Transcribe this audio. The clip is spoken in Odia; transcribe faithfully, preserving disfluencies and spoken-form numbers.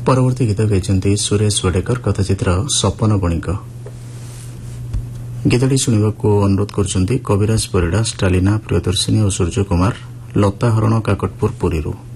ପରବର୍ତ୍ତୀ ଗୀତ ଗାଇଛନ୍ତି ସୁରେଶ ୱଡେକର, କଥାଚିତ୍ର ସପନ ବଣିକ। ଗୀତଟି ଶୁଣିବାକୁ ଅନୁରୋଧ କରୁଛନ୍ତି କବିରାଜ ପରିଡ଼ା, ଷ୍ଟାଲିନା ପ୍ରିୟଦର୍ଶିନୀ ଓ ସୂର୍ଯ୍ୟ କୁମାର, ଲତା ହରଣ କାକଟପୁର ପୁରୀରୁ।